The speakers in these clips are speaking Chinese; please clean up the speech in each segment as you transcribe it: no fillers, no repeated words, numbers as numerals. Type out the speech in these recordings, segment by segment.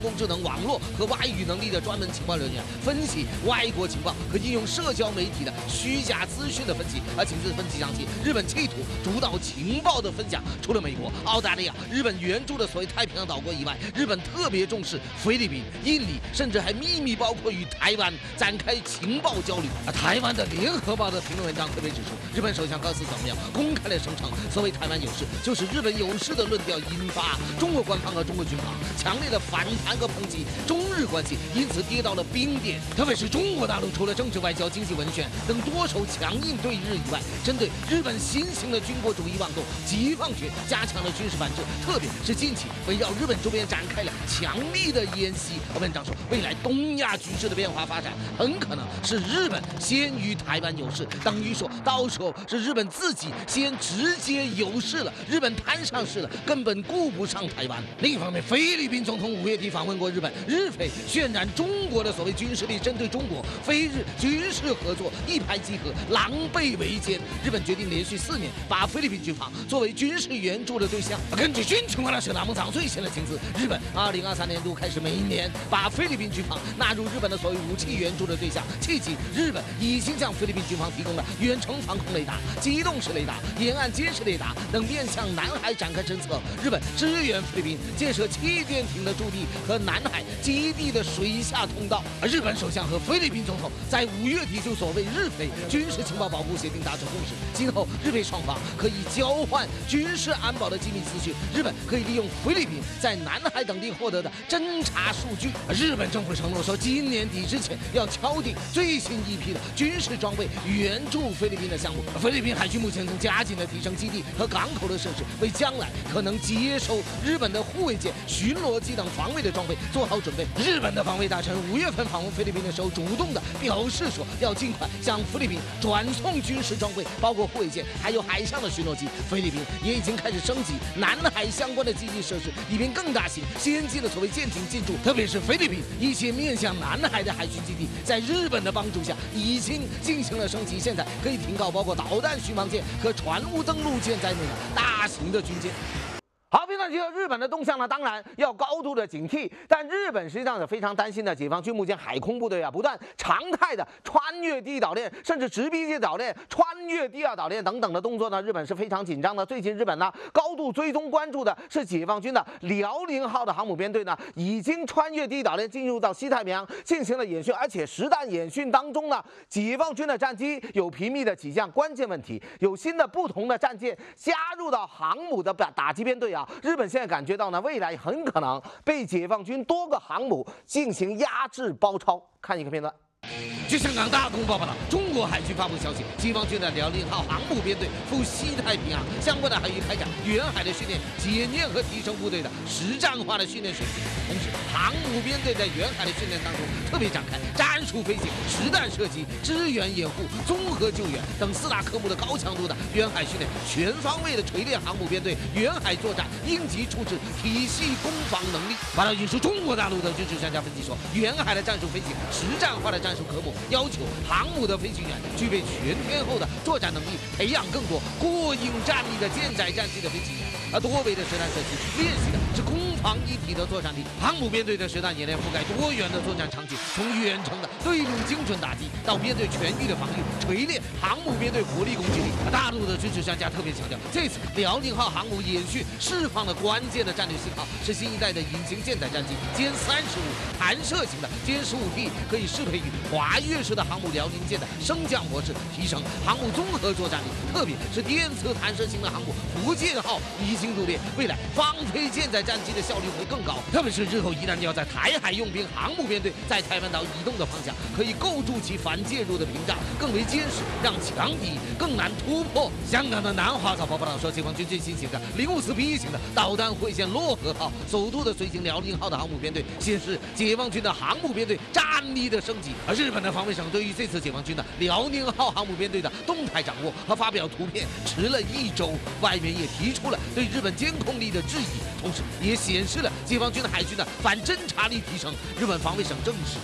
工智能、网络和外语能力的专门情报人员，分析外国情报和应用社交媒体的虚假资讯的分析。而请自分析详细，日本企图主导情报的分享。除了美国、澳大利亚、日本援助的所谓太平洋岛国以外，日本特别重视菲律宾、印尼，甚至还秘密包括与台湾展开情报交流。而台湾的联合报的评论文章特别指出，日本首相高市早苗公开了声称，所谓台湾有事就是日本有事的论调引发中国官方和中国军方强烈的反弹和抨击，中日关系因此跌到了冰点。特别是中国大陆除了政治、外交、经济、文宣等多手强硬对日以外，针对日本新型的军国主义妄动，解放军加强了军事反制，特别是近期围绕日本周边展开了强力的演习。文章说，未来东亚局势的变化发展很可能是日本先于台湾有事，等于说到时候是日本自己先直接有事了，日本摊上事了，根本顾不上台湾。另一方面，菲律宾总统5月底访问过日本，日菲渲染中国的所谓军事力针对中国，菲日军事合作一拍即合，狼狈为奸。日本决定连续4年把菲律宾军方作为军事援助的对象。根据军情观的社大盟长最新的情资，日本2023年度开始每年把菲律宾军方纳入日本的所谓武器援助的对象，迄今日本已经向菲律宾军方提供了远程防空雷达、机动式雷达、沿岸监视雷达等面向南海展开侦测。日本支援菲律宾建设气垫艇的驻地和南海基地的水下通道。而日本首相和菲律宾总统在5月底就所谓日菲军事情报保护协定达成共识，今后日菲双方可以交换军事安保的机密资讯，日本可以利用菲律宾在南海等地获得的侦察数据。日本政府承诺说，今年底之前要敲定最新一批的军事装备援助菲律宾的项目。菲律宾海军目前正加紧的提升基地和港口的设施，为将来可能接收日本的护卫舰、巡逻机等防卫的装备做好准备。日本的防卫大臣5月份访问菲律宾的时候，主动的表示说，要尽快向菲律宾转送军事装备，包括护卫舰，还有海上的巡逻机。菲律宾也已经开始升级南海相关的基地设施，以便更大型、先进的所谓舰艇进驻。特别是菲律宾一些面向南海的海军基地，在日本的帮助下，已经进行了升级，现在可以停靠包括导弹巡防舰和船坞登陆舰在内的大型的军舰。好，评论提到日本的动向呢，当然要高度的警惕，但日本实际上也非常担心的，解放军目前海空部队不断常态的穿越第一岛链，甚至直逼第一岛链、穿越第二岛链等等的动作呢，日本是非常紧张的。最近日本呢高度追踪关注的是解放军的辽宁号的航母编队呢，已经穿越第一岛链进入到西太平洋进行了演训，而且实弹演训当中呢，解放军的战机有频密的起降，关键问题有新的不同的战舰加入到航母的打击编队日本现在感觉到呢，未来很可能被解放军多个航母进行压制包抄。看一个片段。据香港大公报报道，中国海军发布消息，解放军的辽宁号航母编队赴西太平洋相关的海域开展远海的训练、检验和提升部队的实战化的训练水平。同时，航母编队在远海的训练当中特别展开战术飞行、实弹射击、支援掩护、综合救援等4大科目的高强度的远海训练，全方位的锤炼航母编队远海作战应急处置体系攻防能力。报道引述中国大陆的军事专家分析说，远海的战术飞行、实战化的战术科目要求航母的飞行员具备全天候的作战能力，培养更多过硬战力的舰载战机的飞行员。而多维的实弹射击练习的是攻防一体的作战力。航母编队的实弹演练覆盖多元的作战场景，从远程的对陆精准打击到编队全域的防御，锤炼航母编队火力攻击力。大陆的军事专家特别强调，这次辽宁号航母演训释放了关键的战略信号，是新一代的隐形舰载战机歼35弹射型的歼15T，可以适配于滑跃式的航母辽宁舰的升降模式，提升航母综合作战力。特别是电磁弹射型的航母福建号已经入列，未来放飞舰载战机的效率会更高。特别是日后一旦要在台海用兵，航母编队在台湾岛移动的方向，可以构筑其反介入的屏障，更为坚实，让强敌更难突破。香港的南华早报报道说，解放军最新型的054B型的导弹会线洛河号首度的随行辽宁号的航母编队，显示解放军的航母编队战力的升级。而日本的防卫省对于这次解放军的辽宁号航母编队的动态掌握和发表图片迟了1周，外面也提出了对日本监控力的质疑，同时也显示了解放军的海军的反侦察力提升。日本防卫省证实说，中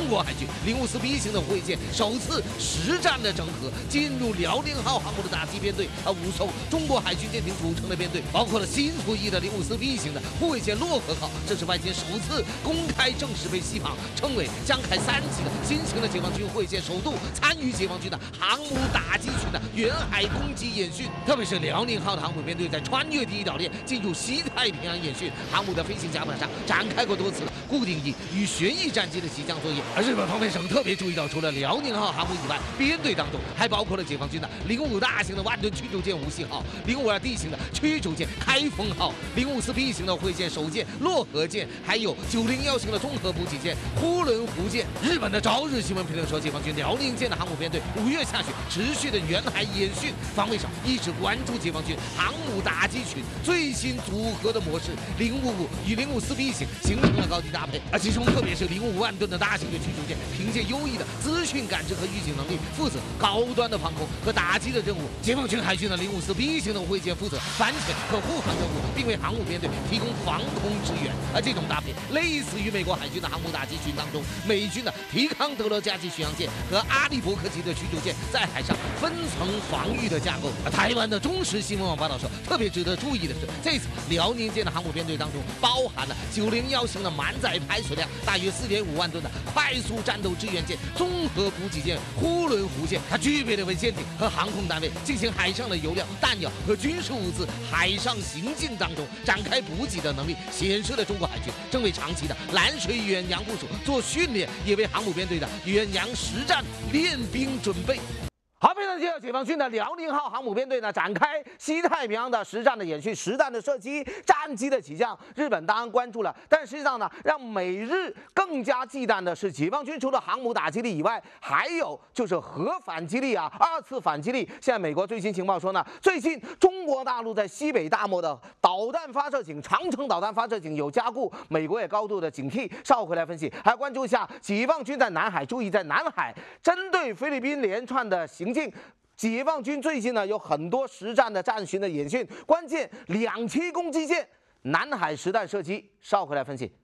中国海军054B 型的护卫舰首次实战的整合，进入辽宁号航母的打击编队，5艘中国海军舰艇组成的编队，包括了新除役的054B 型的护卫舰洛河号，这是外界首次公开正式被西方称为江海3级的新型的解放军护卫舰，首度参与解放军的航母打击群的远海攻击演训。特别是辽宁号的航母编队在穿越第一岛链进入西太平洋演训，航母的飞行甲板上展开过多次固定翼与旋翼战机的起降作业。而日本方面省特别注意到，除了辽宁号航母以外，编队当中还包括了解放军的055大型的万吨驱逐舰无锡号、052D 型的驱逐舰开封号、054B 型的护卫舰首舰洛河舰，还有901型的综合补给舰呼伦湖舰。日本的朝日新闻评论说，解放军辽宁舰的航母编队5月下旬持续的远海演训，防卫省一直关注解放军航母打击群最新组合的模式，055与054B 型形成了高级搭配，而其中特别是055万吨的大型的驱逐舰，凭借优异的资讯感知和预警能力，负责高端的防空和打击的任务。解放军海军的054B 型的护卫舰负责反潜和护航任务，并为航母编队提供防空支援。而这种搭配类似于美国海军的航母打击群当中，美军的提康德罗加级巡洋舰和阿利伯克级的驱逐舰在海上分层防御的架构。台湾的中时新闻网报道说，特别值得注意的是，这次辽宁舰的航母编队当中包含了901型的满载排水量大约4.5万吨的快速战斗支援舰综合补给舰呼伦湖舰，它具备了为舰艇和航空单位进行海上的油料、弹药和军事物资海上行进当中展开补给的能力，显示了中国海军正为长期的蓝水远洋部署做训练，也为航母编队的远洋实战练兵准备。好，非常介绍解放军的辽宁号航母编队呢，展开西太平洋的实战的演训、实弹的射击、战机的起降。日本当然关注了，但实际上呢，让美日更加忌惮的是，解放军除了航母打击力以外，还有就是核反击力啊，2次反击力。现在美国最新情报说呢，最近中国大陆在西北大漠的导弹发射井、长城导弹发射井有加固，美国也高度的警惕。稍后回来分析，还要关注一下解放军在南海，注意在南海针对菲律宾连串的行径。解放军最近呢有很多实战的战训的演训，关键2栖攻击舰南海实弹射击，稍后回来分析。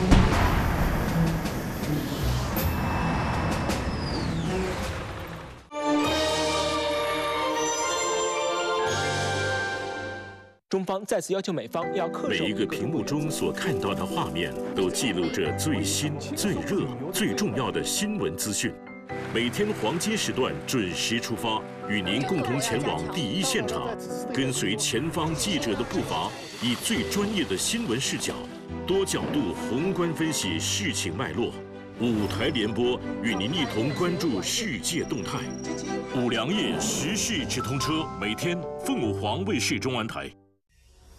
中方再次要求美方要恪守。 每一个屏幕中所看到的画面，都记录着最新、最热、最重要的新闻资讯。每天黄金时段准时出发，与您共同前往第一现场，跟随前方记者的步伐，以最专业的新闻视角，多角度宏观分析事情脉络。5台联播与您一同关注世界动态。5粮液时事直通车，每天凤凰卫视中文台。